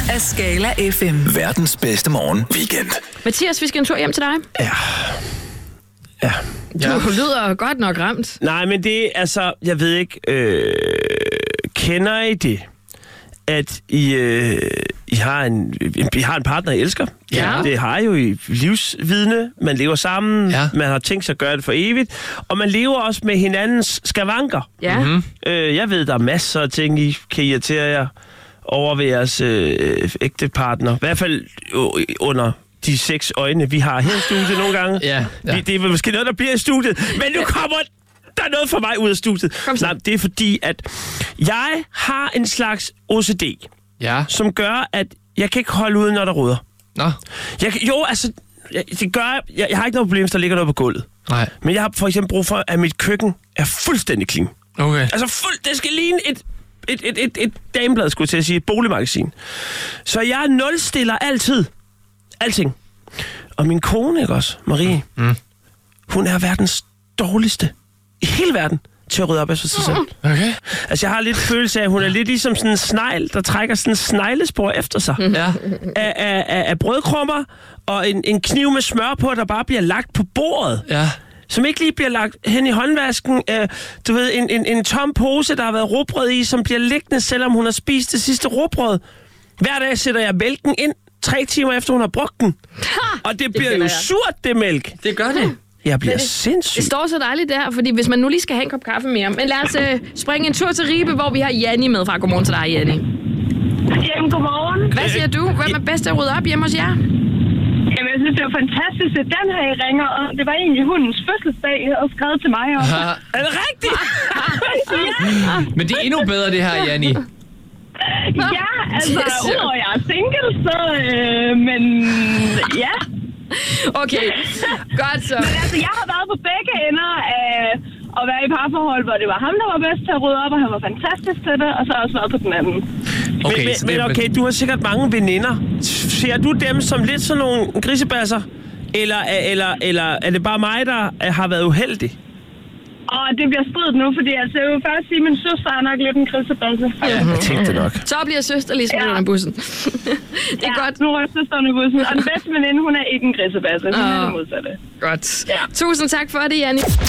af Scala FM. Verdens bedste morgen weekend. Mathias, vi skal en tur hjem til dig. Ja. Du lyder godt nok ramt. Nej, men det altså, jeg ved ikke, kender I det, at I har en partner, I elsker? Ja. Det har I jo i livsvidne. Man lever sammen, Ja. man har tænkt sig at gøre det for evigt, og man lever også med hinandens skavanker. Ja. Mm-hmm. Jeg ved, der er masser af ting, I kan irritere jer over ved jeres ægte partner. I hvert fald under de 6 øjne, vi har her i studiet nogle gange. Ja. Det er måske noget, der bliver i studiet, men nu kommer der er noget for mig ud af studiet. Nej, det er fordi, at jeg har en slags OCD, Ja. som gør, at jeg kan ikke holde ud, når der rydder. Nå. Det gør, jeg har ikke noget problem, hvis der ligger noget på gulvet. Nej. Men jeg har for eksempel brug for, at mit køkken er fuldstændig clean. Okay. Altså det skal ligne et dameblad, skulle jeg til at sige, et boligmagasin. Så jeg nulstiller altid. Alting. Og min kone, ikke også, Marie, hun er verdens dårligste i hele verden til at rydde op efter sig selv. Okay. Altså, jeg har lidt følelse af, at hun er lidt ligesom sådan en snegl, der trækker sådan en sneglespor efter sig. Ja. Af brødkrummer og en kniv med smør på, der bare bliver lagt på bordet. Ja. Som ikke lige bliver lagt hen i håndvasken. Du ved, en tom pose, der har været rugbrød i, som bliver liggende, selvom hun har spist det sidste rugbrød. Hver dag sætter jeg mælken ind 3 timer efter, hun har brugt den. Og det bliver jo surt, det mælk. Det gør det. Jeg bliver Det sindssyg. står så dejligt der, fordi hvis man nu lige skal have en kop kaffe mere. Men lad os springe en tur til Ribe, hvor vi har Janni med fra. Godmorgen til dig, Janni. Jamen, godmorgen. Hvad siger du? Hvem er bedst til at rydde op hjemme hos jer? Jamen, jeg synes, det var fantastisk, at den her I ringer, og det var egentlig hundens fødselsdag, og skrevet til mig også. Er det rigtigt? Men det er endnu bedre, det her, Janni. Ja, altså, udover jeg er single, så, men ja. Okay, godt så. Men altså, jeg har været på begge ender af at være i parforhold, hvor det var ham, der var bedst til at rydde op, og han var fantastisk til det, og så har jeg også været på den anden. Okay, Men okay, du har sikkert mange veninder. Ser du dem som lidt sådan nogle grisebasser? Eller er det bare mig, der har været uheldig? Og det bliver stridt nu, fordi altså, jeg vil først sige, at min søster er nok lidt en grisebasse. Ja. Jeg tænkte nok. Så bliver søster lige smidt under bussen. Det er godt. Nu er søsteren i bussen, og den bedste veninde, hun er ikke en grisebasse. Hun er det modsatte. Godt. Ja. Tusind tak for det, Janni.